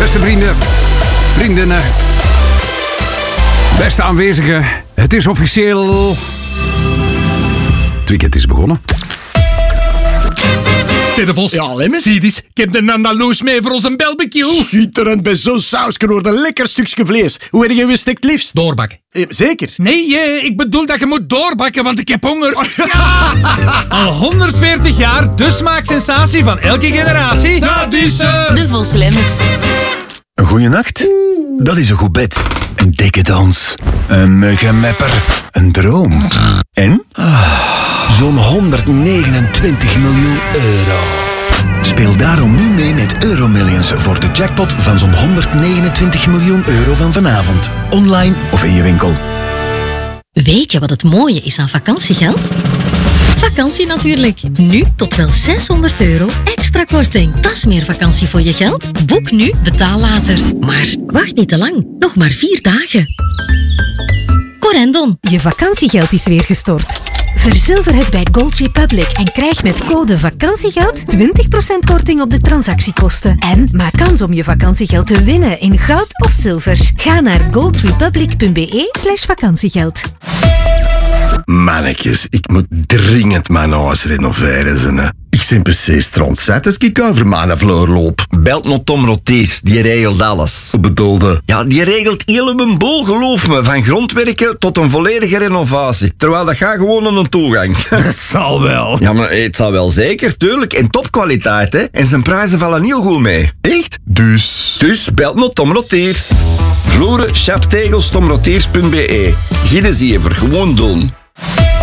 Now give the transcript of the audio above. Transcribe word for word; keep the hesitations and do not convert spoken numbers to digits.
Beste vrienden, vriendinnen, beste aanwezigen, het is officieel. Het weekend is begonnen. Zeg de Vos, Ja, Lemmens? zie eens, ik heb de Andaloes mee voor onze barbecue. Schitterend, bij zo'n sausje wordt een lekker stukje vlees. Hoe heb je gestekt liefst? Doorbakken. Eh, zeker. Nee, eh, ik bedoel dat je moet doorbakken, want ik heb honger. Ja! Al honderdveertig jaar, de smaaksensatie van elke generatie. Dat is ze! De Vos Lemmens. Een goeie nacht? Dat is een goed bed. Een dikke dans. Een muggenmepper. Een droom. En? Ah, zo'n honderdnegenentwintig miljoen euro. Speel daarom nu mee met Euromillions voor de jackpot van zo'n honderdnegenentwintig miljoen euro van vanavond. Online of in je winkel. Weet je wat het mooie is aan vakantiegeld? Vakantie natuurlijk. Nu tot wel zeshonderd euro extra korting. Dat is meer vakantie voor je geld. Boek nu, betaal later. Maar wacht niet te lang. Nog maar vier dagen. Corendon. Je vakantiegeld is weer gestort. Verzilver het bij Gold Republic en krijg met code vakantiegeld twintig procent korting op de transactiekosten. En maak kans om je vakantiegeld te winnen in goud of zilver. Ga naar goldrepublic.be slash vakantiegeld. Mannetjes, ik moet dringend mijn huis renoveren. Zin. Ik ben precies strontzet als ik over mijn vloer loop. Belt nog Tom Rotees, die regelt alles. Wat bedoelde? Ja, die regelt heel mijn boel, geloof me. Van grondwerken tot een volledige renovatie. Terwijl dat gaat gewoon aan een toegang. Dat zal wel. Ja, maar het zal wel zeker, tuurlijk. En topkwaliteit, hè. En zijn prijzen vallen heel goed mee. Echt? Dus? Dus belt nog Tom Rotees. Vloeren, chaptegels, tomroteers punt be. Geen zever, gewoon doen.